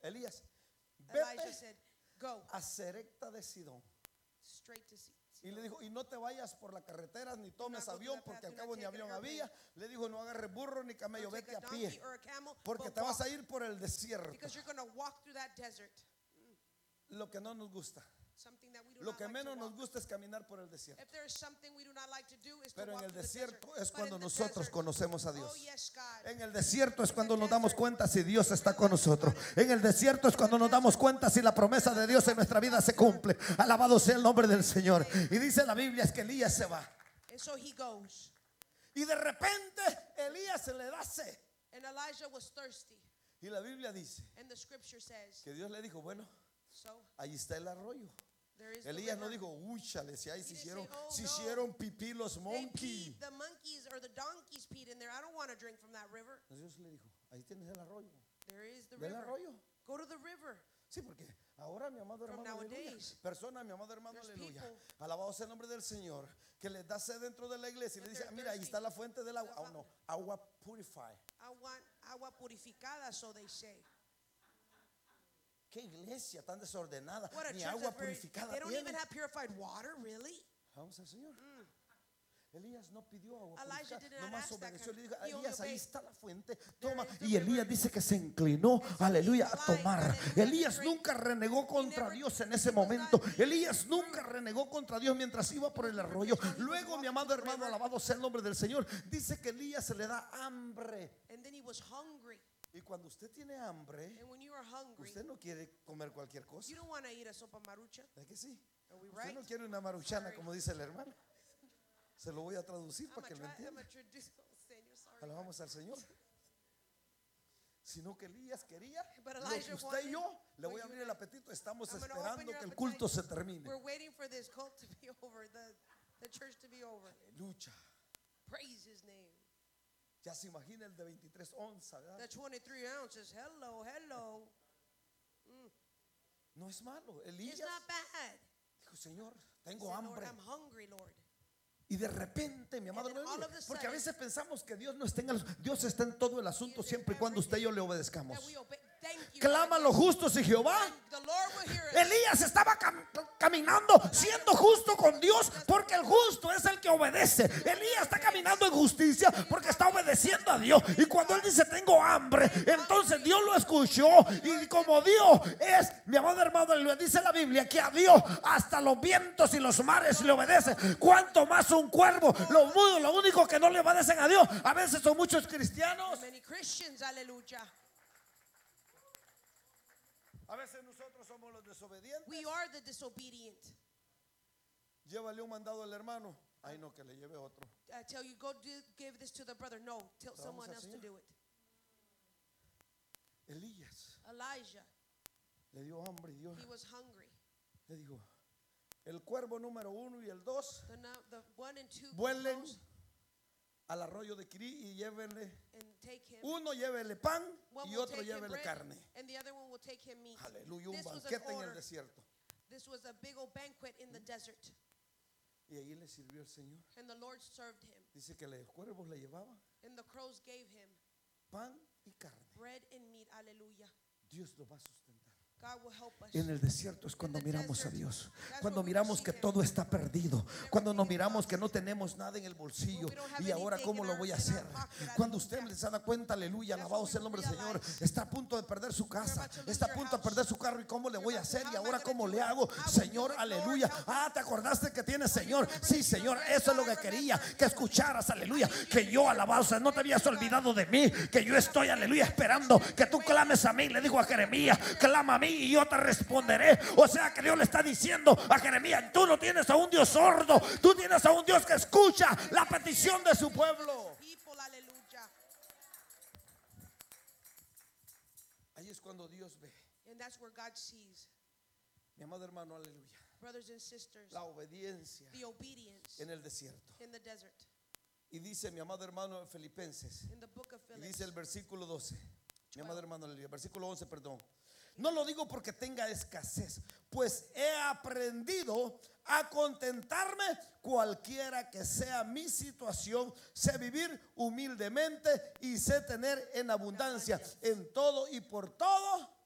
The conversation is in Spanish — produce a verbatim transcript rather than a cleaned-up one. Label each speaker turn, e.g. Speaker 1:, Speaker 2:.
Speaker 1: Elías,
Speaker 2: Elijah
Speaker 1: vete
Speaker 2: said, go
Speaker 1: a Serepta de Sidón.
Speaker 2: straight to sea.
Speaker 1: Y le dijo, y no te vayas por la carretera ni tomes
Speaker 2: not go through
Speaker 1: avión,
Speaker 2: that
Speaker 1: porque
Speaker 2: path,
Speaker 1: al
Speaker 2: do
Speaker 1: cabo
Speaker 2: not
Speaker 1: ni
Speaker 2: take an
Speaker 1: avión
Speaker 2: airplane.
Speaker 1: había. Le dijo, no agarres burro ni camello,
Speaker 2: Don't take
Speaker 1: vete
Speaker 2: a
Speaker 1: a
Speaker 2: donkey
Speaker 1: pie,
Speaker 2: or a camel,
Speaker 1: porque
Speaker 2: but
Speaker 1: te vas
Speaker 2: walk,
Speaker 1: a ir por el desierto.
Speaker 2: because you're going to walk through that desert.
Speaker 1: Lo que no nos gusta,
Speaker 2: Something that we do
Speaker 1: lo
Speaker 2: not
Speaker 1: que
Speaker 2: like
Speaker 1: menos
Speaker 2: to
Speaker 1: nos
Speaker 2: walk.
Speaker 1: gusta es caminar por el desierto.
Speaker 2: If there is something we do not like to do, is to
Speaker 1: Pero en
Speaker 2: walk
Speaker 1: el
Speaker 2: through the
Speaker 1: desierto
Speaker 2: desert.
Speaker 1: es
Speaker 2: But
Speaker 1: cuando
Speaker 2: in the
Speaker 1: nosotros
Speaker 2: desert,
Speaker 1: conocemos a
Speaker 2: oh
Speaker 1: Dios.
Speaker 2: yes, God.
Speaker 1: En el desierto es
Speaker 2: In
Speaker 1: cuando
Speaker 2: the
Speaker 1: nos damos
Speaker 2: desert,
Speaker 1: cuenta si Dios está
Speaker 2: we
Speaker 1: con
Speaker 2: realize
Speaker 1: nosotros.
Speaker 2: God is
Speaker 1: En el desierto es cuando nos damos cuenta si la promesa de Dios en nuestra vida se cumple. Alabado sea el nombre del Señor. Y dice la Biblia es que Elías se va.
Speaker 2: And so he goes.
Speaker 1: Y de repente Elías se le da sed.
Speaker 2: And Elijah was thirsty.
Speaker 1: Y la Biblia dice
Speaker 2: And the scripture says,
Speaker 1: que Dios le dijo, bueno,
Speaker 2: so
Speaker 1: ahí está el arroyo.
Speaker 2: there is the
Speaker 1: Elías no
Speaker 2: river.
Speaker 1: dijo, uy, chale, si ahí
Speaker 2: He
Speaker 1: se
Speaker 2: didn't
Speaker 1: hicieron,
Speaker 2: say, oh,
Speaker 1: se
Speaker 2: no.
Speaker 1: hicieron pipí los
Speaker 2: They
Speaker 1: monkey.
Speaker 2: peed, the monkeys or the donkeys peed in there. I don't want to drink from that river.
Speaker 1: Dios le dijo, ahí tienes el arroyo.
Speaker 2: There is the
Speaker 1: Ve el
Speaker 2: river.
Speaker 1: arroyo.
Speaker 2: Go to the river.
Speaker 1: Sí, porque ahora mi amado
Speaker 2: From
Speaker 1: hermano, aleluya,
Speaker 2: nowadays,
Speaker 1: persona, mi amado hermano,
Speaker 2: there's
Speaker 1: aleluya,
Speaker 2: people-
Speaker 1: alabado sea el nombre del Señor, que les da sed dentro de la iglesia y le
Speaker 2: If
Speaker 1: dice,
Speaker 2: they're
Speaker 1: ah, mira, ahí
Speaker 2: thirsty,
Speaker 1: está la fuente del agua.
Speaker 2: they're
Speaker 1: Oh, no, agua purify.
Speaker 2: I want agua purificada, so they say.
Speaker 1: Qué iglesia tan desordenada,
Speaker 2: What a
Speaker 1: ni
Speaker 2: church
Speaker 1: agua
Speaker 2: that's very,
Speaker 1: purificada
Speaker 2: they don't
Speaker 1: tiene.
Speaker 2: even have purified water, really?
Speaker 1: Vamos al Señor. Elías no pidió agua
Speaker 2: Elijah
Speaker 1: purificada,
Speaker 2: did not
Speaker 1: nomás
Speaker 2: ask that
Speaker 1: obedeció.
Speaker 2: kind
Speaker 1: Le
Speaker 2: of-
Speaker 1: dijo,
Speaker 2: he only
Speaker 1: Elías, ahí
Speaker 2: obeyed.
Speaker 1: está la fuente,
Speaker 2: There
Speaker 1: toma.
Speaker 2: is the
Speaker 1: Y Elías
Speaker 2: river.
Speaker 1: dice que se inclinó,
Speaker 2: And so
Speaker 1: aleluya,
Speaker 2: he
Speaker 1: a tomar.
Speaker 2: aligned, hallelujah,
Speaker 1: Elías
Speaker 2: to drink.
Speaker 1: nunca renegó contra
Speaker 2: never-
Speaker 1: Dios en
Speaker 2: he
Speaker 1: ese
Speaker 2: was not
Speaker 1: momento.
Speaker 2: being
Speaker 1: Elías nunca renegó contra Dios mientras iba por el arroyo. Luego, mi amado hermano, alabado sea el nombre del Señor, dice que Elías se le da hambre.
Speaker 2: And then he was hungry.
Speaker 1: Y cuando usted tiene hambre,
Speaker 2: And when you are hungry,
Speaker 1: usted no quiere comer cualquier cosa.
Speaker 2: you don't want to eat a sopa marucha.
Speaker 1: ¿Es que sí?
Speaker 2: Are we
Speaker 1: Usted
Speaker 2: right?
Speaker 1: no quiere una maruchana,
Speaker 2: Sorry.
Speaker 1: como dice el hermano. Se lo voy a traducir
Speaker 2: I'm
Speaker 1: para
Speaker 2: a,
Speaker 1: que lo
Speaker 2: tra- I'm
Speaker 1: entienda.
Speaker 2: a traditional Señor, sorry.
Speaker 1: Alabamos al Señor. Sino que Elías quería
Speaker 2: But
Speaker 1: lo que
Speaker 2: Elijah
Speaker 1: usted y yo le
Speaker 2: wanted
Speaker 1: voy a
Speaker 2: what
Speaker 1: abrir
Speaker 2: you
Speaker 1: el
Speaker 2: and
Speaker 1: apetito. Estamos
Speaker 2: I'm gonna
Speaker 1: esperando
Speaker 2: open your
Speaker 1: que el
Speaker 2: appetite.
Speaker 1: culto se termine.
Speaker 2: We're waiting for this cult to be over, the, the church to be over.
Speaker 1: Lucha.
Speaker 2: Praise his name.
Speaker 1: Ya se imagina el de veintitrés onzas, ¿verdad?
Speaker 2: The twenty-three ounces. Hello, hello.
Speaker 1: No es malo.
Speaker 2: It's
Speaker 1: Elías
Speaker 2: not bad.
Speaker 1: dijo, Señor,
Speaker 2: He
Speaker 1: tengo
Speaker 2: said,
Speaker 1: hambre.
Speaker 2: Lord, I'm hungry, Lord.
Speaker 1: Y de repente, mi amado
Speaker 2: And then
Speaker 1: hermano,
Speaker 2: all of a
Speaker 1: porque a
Speaker 2: sudden-
Speaker 1: veces pensamos que Dios no está en el, Dios está en todo el asunto
Speaker 2: He is
Speaker 1: siempre y
Speaker 2: in
Speaker 1: cuando usted y yo le
Speaker 2: everything
Speaker 1: obedezcamos.
Speaker 2: That we obey. Thank you,
Speaker 1: Clama
Speaker 2: Lord.
Speaker 1: los justos y Jehová.
Speaker 2: The Lord will hear us.
Speaker 1: Elías estaba cam- caminando siendo justo con Dios porque el justo es el que obedece. Elías está caminando en justicia porque está obedeciendo a Dios. Y cuando él dice tengo hambre, entonces Dios lo escuchó. Y como Dios es, mi amado hermano, le dice la Biblia que a Dios hasta los vientos y los mares le obedecen. Cuanto más un cuervo, lo, mudo, lo único que no le obedecen a Dios. A veces son muchos cristianos.
Speaker 2: Many Christians, hallelujah.
Speaker 1: A veces nosotros somos los desobedientes.
Speaker 2: We are the disobedient.
Speaker 1: Llévale un mandado al hermano. Ay, no, que le lleve otro.
Speaker 2: I tell you, go do, give this to the brother. No, tell
Speaker 1: Vamos
Speaker 2: someone
Speaker 1: al
Speaker 2: else to
Speaker 1: Señor.
Speaker 2: do it.
Speaker 1: Elías
Speaker 2: Elijah,
Speaker 1: le dio hambre y Dios
Speaker 2: he was hungry.
Speaker 1: le dijo, el cuervo número uno y el dos
Speaker 2: The, no- the one and two
Speaker 1: vuelen
Speaker 2: goes
Speaker 1: al arroyo de Quirí y llévenle,
Speaker 2: and take him.
Speaker 1: uno llévele pan
Speaker 2: One
Speaker 1: y
Speaker 2: will
Speaker 1: otro
Speaker 2: take him
Speaker 1: llévele
Speaker 2: bread,
Speaker 1: carne.
Speaker 2: and the other one will take him meat.
Speaker 1: Aleluya, un
Speaker 2: This was an
Speaker 1: banquete en el
Speaker 2: order.
Speaker 1: desierto.
Speaker 2: This was a big old banquet in the desert,
Speaker 1: Y ahí le sirvió el Señor.
Speaker 2: and the Lord served him.
Speaker 1: Dice que los cuervos le llevaban
Speaker 2: And the crows gave him
Speaker 1: pan y carne.
Speaker 2: bread and meat. Hallelujah.
Speaker 1: Dios lo va a sustentar.
Speaker 2: God will help us.
Speaker 1: En el desierto es cuando
Speaker 2: In the
Speaker 1: miramos a
Speaker 2: desert,
Speaker 1: Dios,
Speaker 2: that's
Speaker 1: cuando
Speaker 2: when we
Speaker 1: miramos
Speaker 2: see
Speaker 1: que
Speaker 2: him.
Speaker 1: todo está perdido, cuando nos
Speaker 2: everything is
Speaker 1: miramos que
Speaker 2: lost.
Speaker 1: no tenemos nada en el bolsillo
Speaker 2: When we don't have
Speaker 1: y ahora
Speaker 2: anything
Speaker 1: cómo
Speaker 2: in
Speaker 1: lo
Speaker 2: our-
Speaker 1: voy a
Speaker 2: in our
Speaker 1: hacer.
Speaker 2: pocket,
Speaker 1: Cuando
Speaker 2: hallelujah.
Speaker 1: usted se da cuenta, aleluya,
Speaker 2: That's
Speaker 1: alabado
Speaker 2: what
Speaker 1: sea el
Speaker 2: we
Speaker 1: nombre del Señor,
Speaker 2: realize.
Speaker 1: está a punto de perder su casa,
Speaker 2: about to lose
Speaker 1: está a
Speaker 2: your
Speaker 1: punto de
Speaker 2: house.
Speaker 1: perder su carro y cómo le
Speaker 2: You're
Speaker 1: voy a
Speaker 2: about to-
Speaker 1: hacer
Speaker 2: how
Speaker 1: y
Speaker 2: am I
Speaker 1: ahora
Speaker 2: gonna
Speaker 1: cómo
Speaker 2: do
Speaker 1: le
Speaker 2: it?
Speaker 1: hago.
Speaker 2: How will
Speaker 1: Señor,
Speaker 2: you do it, Lord?
Speaker 1: aleluya.
Speaker 2: Help
Speaker 1: Ah, te acordaste que tienes Señor.
Speaker 2: remember
Speaker 1: Sí,
Speaker 2: that you
Speaker 1: Señor,
Speaker 2: know
Speaker 1: eso es lo
Speaker 2: God,
Speaker 1: que
Speaker 2: I
Speaker 1: quería,
Speaker 2: remember.
Speaker 1: que escucharas, aleluya, que yo alabado, o sea, no te habías olvidado de mí, que yo estoy, aleluya, esperando que tú clames a mí. Le dijo a Jeremías, clama a mí y yo te responderé. O sea que Dios le está diciendo a Jeremías, tú no tienes a un Dios sordo, tú tienes a un Dios que escucha la petición de su pueblo.
Speaker 2: People, hallelujah.
Speaker 1: Ahí es cuando Dios ve,
Speaker 2: And that's where God sees.
Speaker 1: mi amado hermano, aleluya,
Speaker 2: Brothers and sisters,
Speaker 1: la obediencia
Speaker 2: the obedience
Speaker 1: en el desierto.
Speaker 2: in the desert.
Speaker 1: Y dice mi amado hermano en Filipenses,
Speaker 2: In the book of
Speaker 1: y
Speaker 2: Philippians,
Speaker 1: dice el versículo doce, mi amado hermano, aleluya, versículo once, perdón. No lo digo porque tenga escasez, pues he aprendido a contentarme cualquiera que sea mi situación. Sé vivir humildemente y sé tener en abundancia en todo y por todo.